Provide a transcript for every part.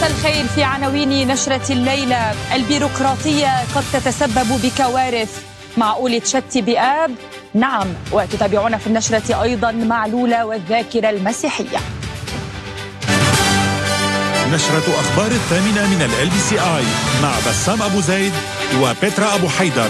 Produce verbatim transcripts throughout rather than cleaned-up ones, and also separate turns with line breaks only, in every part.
مساء الخير. في عناوين نشرة الليلة: البيروقراطية قد تتسبب بكوارث، معقول تشتي بآب؟ نعم. وتتابعون في النشرة أيضا معلولة والذاكرة المسيحية.
نشرة أخبار الثامنة من ال بي سي آي مع بسام أبو زيد وبترا أبو حيدر.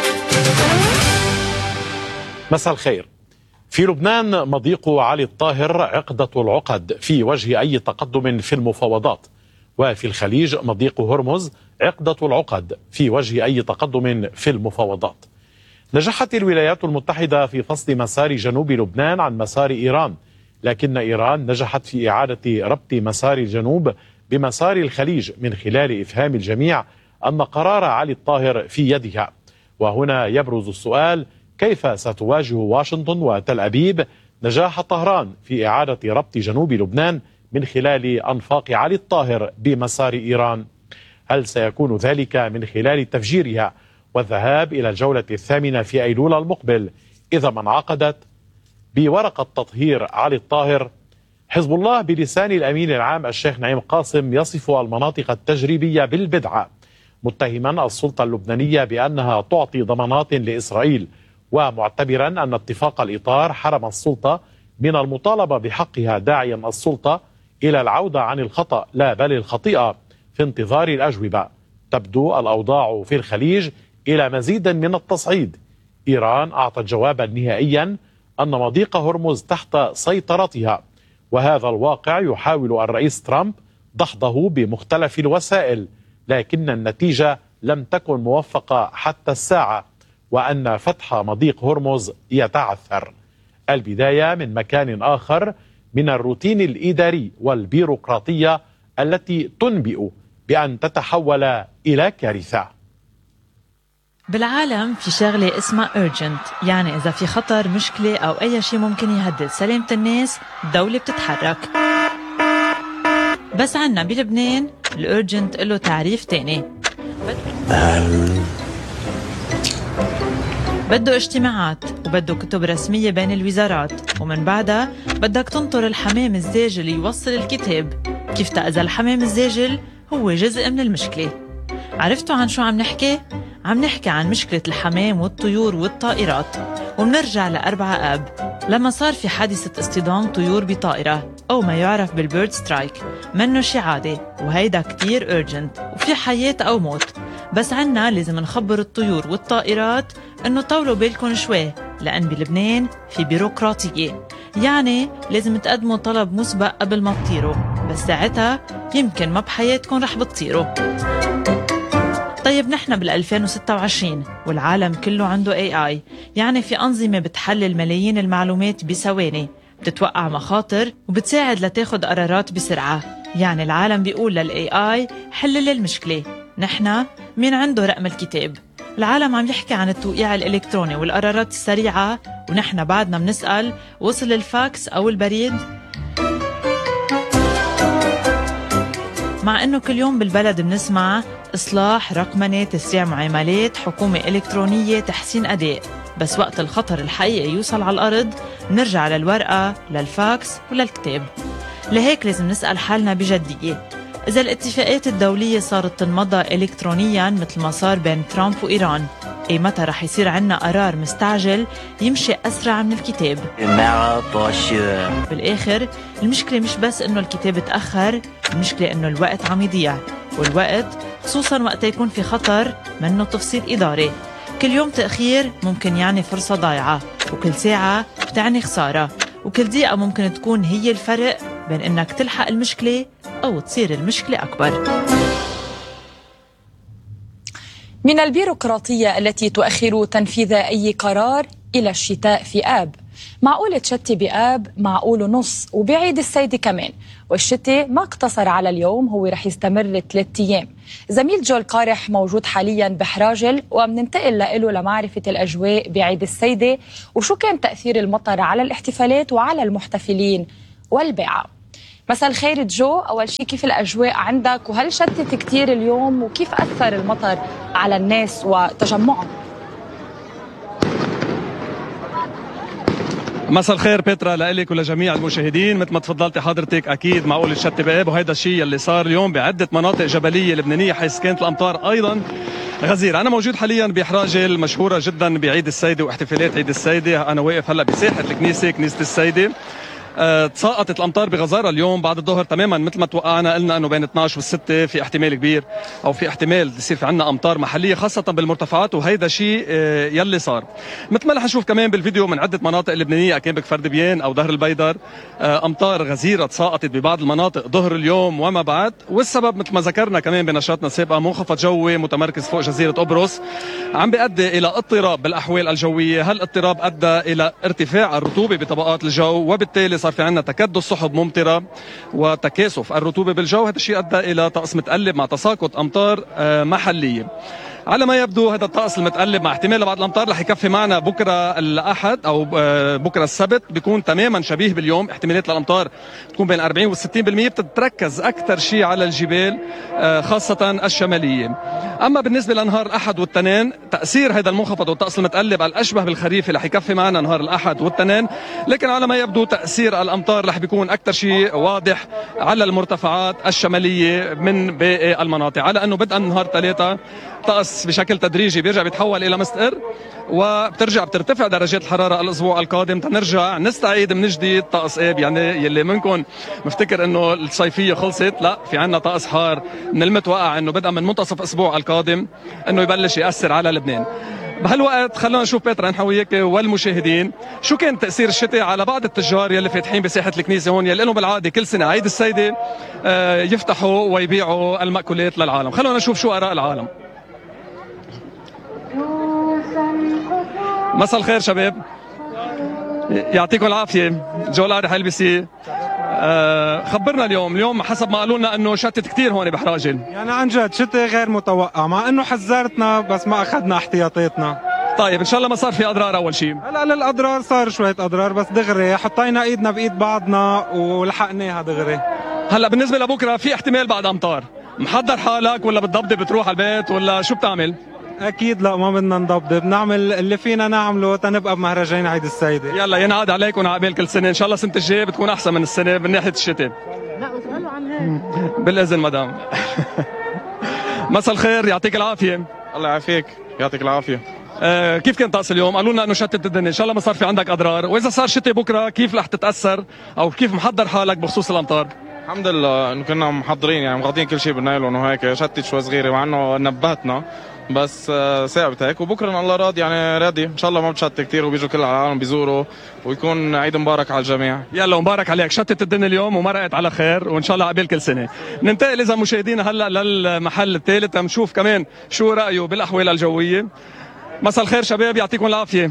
مساء الخير. في لبنان مضيق علي الطاهر عقدة العقد في وجه أي تقدم في المفاوضات، وفي الخليج مضيق هرمز عقدة العقد في وجه أي تقدم في المفاوضات. نجحت الولايات المتحدة في فصل مسار جنوب لبنان عن مسار إيران، لكن إيران نجحت في إعادة ربط مسار الجنوب بمسار الخليج من خلال إفهام الجميع أن قرار علي الطاهر في يدها. وهنا يبرز السؤال: كيف ستواجه واشنطن وتل أبيب نجاح طهران في إعادة ربط جنوب لبنان من خلال أنفاق علي الطاهر بمسار إيران؟ هل سيكون ذلك من خلال تفجيرها والذهاب إلى الجولة الثامنة في أيلول المقبل إذا ما انعقدت بورقة تطهير علي الطاهر؟ حزب الله بلسان الأمين العام الشيخ نعيم قاسم يصف المناطق التجريبية بالبدعة، متهما السلطة اللبنانية بأنها تعطي ضمانات لإسرائيل، ومعتبرا أن اتفاق الإطار حرم السلطة من المطالبة بحقها، داعيا السلطة إلى العودة عن الخطأ لا بل الخطيئة في انتظار الأجوبة. تبدو الأوضاع في الخليج إلى مزيد من التصعيد. إيران أعطت جوابا نهائيا أن مضيق هرمز تحت سيطرتها، وهذا الواقع يحاول الرئيس ترامب دحضه بمختلف الوسائل، لكن النتيجة لم تكن موفقة حتى الساعة، وأن فتح مضيق هرمز يتعثر. البداية من مكان آخر من الروتين الإداري والبيروقراطية التي تنبئ بأن تتحول إلى كارثة.
بالعالم في شغلة اسمها urgent، يعني إذا في خطر، مشكلة أو أي شيء ممكن يهدد سلامة الناس، الدولة بتتحرك. بس عنا بلبنان الurgent له تعريف تاني، بده اجتماعات وبده كتب رسمية بين الوزارات، ومن بعدها بدك تنطر الحمام الزاجل يوصل الكتاب. كيف تأذى الحمام الزاجل هو جزء من المشكلة. عرفتوا عن شو عم نحكي؟ عم نحكي عن مشكلة الحمام والطيور والطائرات. ومنرجع لأربعة آب لما صار في حادثة اصطدام طيور بطائرة أو ما يعرف بالبيرد سترايك. منه شي عادي، وهيدا كتير urgent وفي حياة أو موت. بس عنا لازم نخبر الطيور والطائرات إنه طولوا بالكم شوي، لأن بلبنان في بيروقراطية، يعني لازم تقدموا طلب مسبق قبل ما تطيروا، بس ساعتها يمكن ما بحياتكم رح بتطيروا. طيب نحن بالألفين وستة وعشرين والعالم كله عنده إيه آي، يعني في أنظمة بتحلل ملايين المعلومات بثواني، بتتوقع مخاطر وبتساعد لتاخد قرارات بسرعة. يعني العالم بيقول للإي آي حلل المشكلة، نحن مين عنده رقم الكتاب؟ العالم عم يحكي عن التوقيع الإلكتروني والقرارات السريعة، ونحن بعدنا بنسأل وصل الفاكس أو البريد؟ مع أنه كل يوم بالبلد بنسمع إصلاح، رقمنة، تسريع معاملات، حكومة إلكترونية، تحسين أداء، بس وقت الخطر الحقيقي يوصل على الأرض نرجع للورقة، للفاكس وللكتاب. لهيك لازم نسأل حالنا بجدية، إذا الاتفاقات الدولية صارت تنمضى إلكترونياً مثل ما صار بين ترامب وإيران، إيه متى رح يصير عنا قرار مستعجل يمشي أسرع من الكتاب؟ بالآخر المشكلة مش بس إنه الكتاب تأخر، المشكلة إنه الوقت عم يضيع، والوقت خصوصاً وقت يكون في خطر منه تفصيل إداري. كل يوم تأخير ممكن يعني فرصة ضايعة، وكل ساعة بتعني خسارة، وكل دقيقة ممكن تكون هي الفرق بين إنك تلحق المشكلة أو تصير المشكلة أكبر.
من البيروقراطية التي تؤخر تنفيذ أي قرار إلى الشتاء في آب. معقول تشتي بآب، معقول نص، وبعيد السيد كمان. والشتاء ما اقتصر على اليوم، هو رح يستمر ثلاثة أيام. زميل جو القارح موجود حاليا بحراجل، ومننتقل له لمعرفة الأجواء بعيد السيدة، وشو كان تأثير المطر على الاحتفالات وعلى المحتفلين والبيعة. مساء الخير جو، أول شيء كيف الأجواء عندك، وهل شتت كتير اليوم، وكيف أثر المطر على الناس وتجمعهم؟
مساء الخير بيترا لك ولجميع المشاهدين. مثل ما تفضلتي حضرتك اكيد معقول شتي باب، وهيدا الشيء اللي صار اليوم بعده مناطق جبليه لبنانيه حيث كانت الامطار ايضا غزيره. انا موجود حاليا بحراجه المشهوره جدا بعيد السيده واحتفالات عيد السيده. انا واقف هلا بساحه الكنيسه كنيسه السيده. أه تساقطت الامطار بغزاره اليوم بعد الظهر تماما مثل ما توقعنا، قلنا انه بين اثنعش والستة في احتمال كبير او في احتمال يصير في عندنا امطار محليه خاصه بالمرتفعات، وهيدا شيء أه يلي صار. مثل ما رح نشوف كمان بالفيديو من عده مناطق لبنانيه كان بكفر دبيان او ظهر البيدر أه امطار غزيره تساقطت ببعض المناطق ظهر اليوم وما بعد، والسبب مثل ما ذكرنا كمان بنشاطنا السابقه منخفض جوي متمركز فوق جزيره قبرص عم بيؤدي الى اضطراب بالاحوال الجويه. هالاضطراب ادى الى ارتفاع الرطوبه بطبقات الجو، وبالتالي صار في عندنا تكدس سحب ممطره وتكاثف الرطوبه بالجو. هذا الشيء ادى الى طقس متقلب مع تساقط امطار محليه. على ما يبدو هذا الطقس المتقلب مع احتمال لبعض الامطار رح يكفي معنا بكره الاحد او بكره السبت، بيكون تماما شبيه باليوم. احتمالات الامطار تكون بين أربعين وستين بالمئة، بتتركز اكثر شيء على الجبال خاصه الشماليه. اما بالنسبه لنهار الاحد والتنين تاثير هذا المنخفض والطقس المتقلب الاشبه بالخريفي رح يكفي معنا نهار الاحد والتنين، لكن على ما يبدو تاثير الامطار رح بيكون اكثر شيء واضح على المرتفعات الشماليه من باقي المناطق، على انه بدءا من نهار ثلاثة طقس بشكل تدريجي بيرجع بيتحول الى مستقر، وبترجع بترتفع درجات الحراره الاسبوع القادم تنرجع نستعيد من جديد طقس اب. يعني يلي منكم مفتكر انه الصيفيه خلصت، لا، في عنا طقس حار من المتوقع انه بدءا من منتصف الاسبوع القادم انه يبلش ياثر على لبنان. بهالوقت خلونا نشوف بيترا نحن وياك والمشاهدين شو كان تاثير الشتاء على بعض التجار يلي فاتحين بساحه الكنيسه هون، يلي لهم بالعاده كل سنه عيد السيده يفتحوا ويبيعوا المأكولات للعالم. خلونا نشوف شو اراء العالم. مساء الخير شباب، يعطيكم العافيه. جول ار حلبسي، أه خبرنا اليوم. اليوم حسب ما قالوا لنا انه شتت كثير هون بحراجل.
يعني عن جد شتاء غير متوقع، مع انه حذرتنا بس ما اخذنا احتياطاتنا.
طيب ان شاء الله ما صار في اضرار. اول شيء
هلا للاضرار صار شويه اضرار بس دغري حطينا ايدنا بايد بعضنا ولحقناها دغري.
هلا بالنسبه لبكره في احتمال بعد امطار، محضر حالك ولا بتضبضب بتروح على البيت ولا شو بتعمل؟
اكيد لا، ما بدنا نضبضب، نعمل اللي فينا نعمله تنبقى بمهرجان عيد السيده.
يلا ينعاد عليكم عقبال كل سنه، ان شاء الله السنه الجايه بتكون احسن من السنه من ناحيه الشتاء.
لا اسالوا عن هيك.
بالاذن مدام. مساء الخير، يعطيك العافيه.
الله يعافيك، يعطيك العافيه.
آه كيف كان طقس اليوم؟ قالوا لنا انه شتت الدنيا، ان شاء الله ما صار في عندك اضرار، واذا صار شتاء بكره كيف رح تتاثر او كيف محضر حالك بخصوص الامطار؟
الحمد لله انه كنا محضرين، يعني مغطين كل شيء بالنايلون وهيك. شتت شوي صغيره مع انه نبهتنا بس ثابت هيك، وبكره ان الله راضي يعني راضي ان شاء الله ما بتشتت كثير وبيجوا كل العالم بيزوروا ويكون عيد مبارك على الجميع.
يلا مبارك عليك، شتت الدنيا اليوم ومرقت على خير وان شاء الله قبل كل سنه. ننتقل اذا مشاهدينا هلا للمحل الثالث نشوف كمان شو رايه بالاحوال الجويه. مساء الخير شباب، يعطيكم العافيه.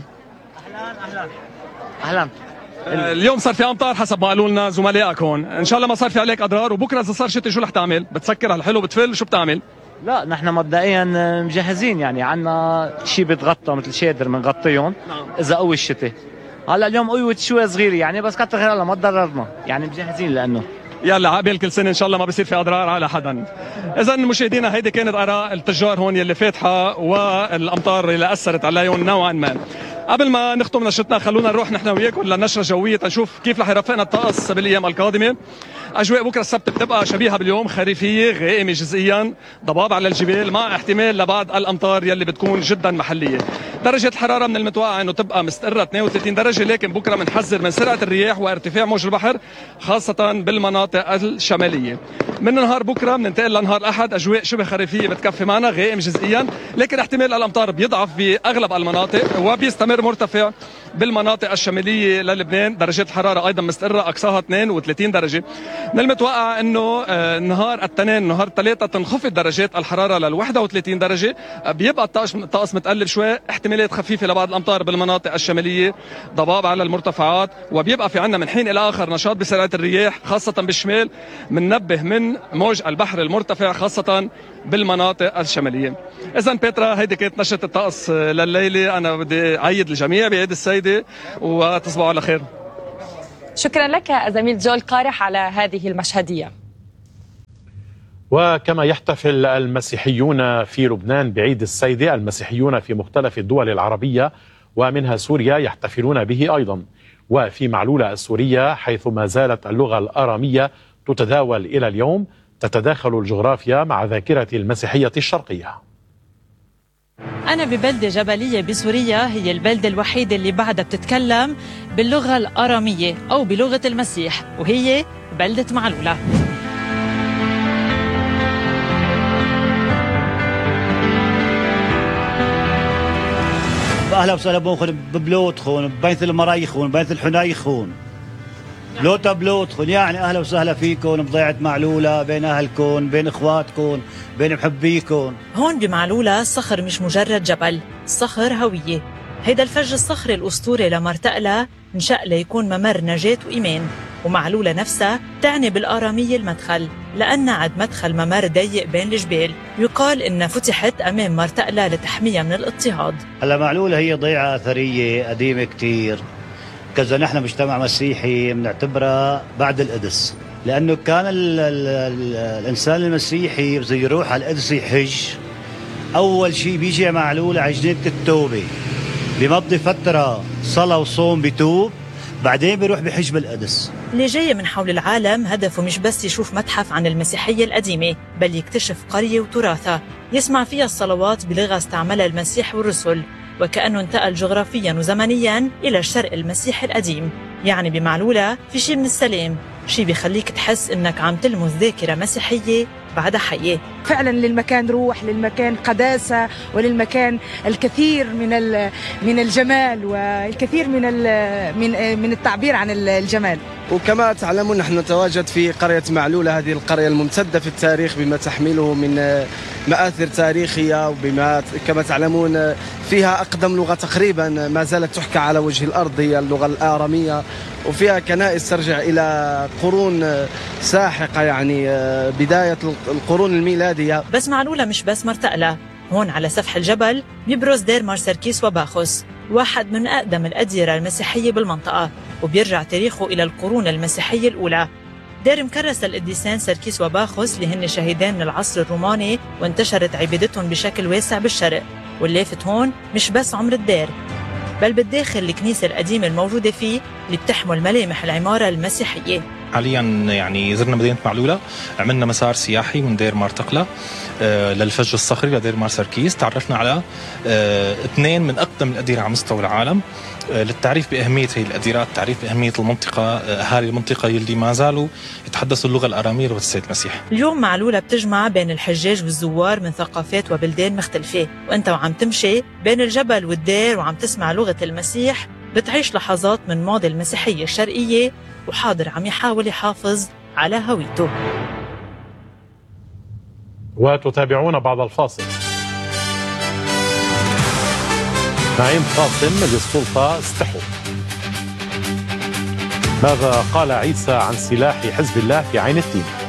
اهلا اهلا اهلا.
اليوم صار في امطار حسب ما قالوا لنا زملائك هون، ان شاء الله ما صار في عليك اضرار، وبكره اذا صار شتاء شو رح تعمل؟ بتسكر على الحلو بتفل شو بتعمل؟
لا نحن مبدئيا مجهزين، يعني عنا شيء بتغطى مثل شادر بنغطيهم اذا قوي الشتاء. هلا اليوم قوة شوي صغيره يعني بس كتر خير الله ما تضررنا، يعني مجهزين لانه
يلا عقبال كل سنه ان شاء الله ما بصير في اضرار على حدا. اذا مشاهدينا هيدي كانت اراء التجار هون يلي فاتحه والامطار اللي اثرت عليهم نوعا ما. قبل ما نختم نشرتنا خلونا نروح نحن وياكم للنشره الجويه تنشوف كيف رح يرافقنا الطقس بالايام القادمه. اجواء بكره السبت بتبقى شبيهه باليوم، خريفيه غائمه جزئيا، ضباب على الجبال مع احتمال لبعض الامطار يلي بتكون جدا محليه. درجه الحراره من المتوقع انه تبقى مستقره اثنين وثلاثين درجه، لكن بكره بنحذر من سرعه الرياح وارتفاع موج البحر خاصه بالمناطق الشماليه. من نهار بكره بننتقل لنهار الاحد، اجواء شبه خريفيه بتكفي معنا غائم جزئيا، لكن احتمال الامطار بيضعف باغلب المناطق وبيستمر مرتفع بالمناطق الشماليه للبنان. درجات الحراره ايضا مستقره اقصاها اثنين وثلاثين درجه. من المتوقع انه نهار الاثنين نهار الثلاثاء تنخفض درجات الحراره لل واحد وثلاثين درجه، بيبقى الطقس متقلب شوي، احتمالات خفيفه لبعض الامطار بالمناطق الشماليه، ضباب على المرتفعات، وبيبقى في عندنا من حين الى اخر نشاط بسرعه الرياح خاصه بالشمال. بننبه من موج البحر المرتفع خاصه بالمناطق الشماليه. اذا بيترا هيدي كانت نشره الطقس لليله، انا بدي اعيد الجميع بعيد السيده وتصبحوا على خير.
شكرا لك زميل جول قارح على هذه المشهديه.
وكما يحتفل المسيحيون في لبنان بعيد السيده، المسيحيون في مختلف الدول العربيه ومنها سوريا يحتفلون به ايضا. وفي معلولة السورية حيث ما زالت اللغة الآرامية تتداول إلى اليوم، تتداخل الجغرافيا مع ذاكرة المسيحية الشرقية.
أنا ببلدة جبلية بسوريا، هي البلدة الوحيدة اللي بعدها بتتكلم باللغة الآرامية أو بلغة المسيح، وهي بلدة معلولة.
اهلا وسهلا بكم ببلوتخون ببيت المرايخون ببيت الحنايخون بلوتا بلوتخون، يعني اهلا وسهلا فيكم بضيعة معلولة، بين اهلكم، بين اخواتكم، بين محبيكم.
هون بمعلولة الصخر مش مجرد جبل، الصخر هوية. هيدا الفج الصخري الأسطوري لمرتقلة انشأ ليكون ممر نجاة وإيمان، ومعلولة نفسها تعني بالآرامية المدخل، لأن عد مدخل ممر ضيق بين الجبال، يقال إنها فتحت أمام مرتقلة لتحميها من الاضطهاد.
هلا معلولة هي ضيعة أثرية قديمة كتير، كذا نحن مجتمع مسيحي بنعتبرها بعد القدس، لأنه كان ال ال ال الإنسان المسيحي بده يروح على القدس يحج، أول شيء بيجي معلولة على جنينة التوبة، بمضي فترة صلاة وصوم بتوب، بعدين بيروح بحج بالقدس.
اللي جاي من حول العالم هدفه مش بس يشوف متحف عن المسيحية القديمة، بل يكتشف قرية وتراثها، يسمع فيها الصلوات بلغة استعملها المسيح والرسل، وكأنه انتقل جغرافيا وزمنيا إلى الشرق المسيحي القديم. يعني بمعلولة في شيء من السلام، شيء بيخليك تحس إنك عم تلمس ذاكرة مسيحية بعدها حياة.
فعلا للمكان روح، للمكان قداسة، وللمكان الكثير من من الجمال والكثير من من من التعبير عن الجمال.
وكما تعلمون نحن نتواجد في قرية معلولة، هذه القرية الممتدة في التاريخ بما تحمله من مآثر تاريخية، وبما كما تعلمون فيها أقدم لغة تقريبا ما زالت تحكى على وجه الأرض هي اللغة الآرامية، وفيها كنائس ترجع إلى قرون ساحقة، يعني بداية القرون الميلادية.
بس معلولة مش بس مرتقلة، هون على سفح الجبل بيبرز دير مار سركيس وباخوس، واحد من أقدم الأديرة المسيحية بالمنطقة، وبيرجع تاريخه إلى القرون المسيحية الأولى. دير مكرس القديسان سركيس وباخوس اللي هن شهيدان من العصر الروماني، وانتشرت عبادتهم بشكل واسع بالشرق. واللافت هون مش بس عمر الدير، بل بالداخل الكنيسة القديمة الموجودة فيه اللي بتحمل ملامح العمارة المسيحية.
حاليا يعني زرنا مدينة معلولة، عملنا مسار سياحي من دير مارتقلة آه للفج الصخري لدير مار سركيس، تعرفنا على آه اثنين من أقدم الأديرة على مستوى العالم، آه للتعريف بأهمية هي الأديرات، تعريف بأهمية المنطقة، آه أهالي المنطقة يلي ما زالوا يتحدثوا اللغة الآرامية لغة السيد المسيح.
اليوم معلولة بتجمع بين الحجاج والزوار من ثقافات وبلدان مختلفة، وأنت وعم تمشي بين الجبل والدير وعم تسمع لغة المسيح، بتعيش لحظات من ماضي المسيحية الشرقية، وحاضر عم يحاول يحافظ على هويته.
وتتابعون بعد الفاصل. نعيم قاسم للسلطة استحوا. ماذا قال عيسى عن سلاح حزب الله في عين التين؟